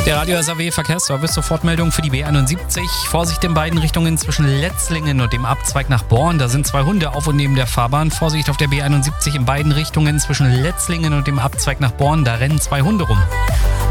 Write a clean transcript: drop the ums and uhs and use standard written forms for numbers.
Der Radio SAW Verkehrsservice, Sofortmeldung für die B71. Vorsicht in beiden Richtungen zwischen Letzlingen und dem Abzweig nach Born. Da sind 2 Hunde auf und neben der Fahrbahn. Vorsicht auf der B71 in beiden Richtungen zwischen Letzlingen und dem Abzweig nach Born. Da rennen 2 Hunde rum.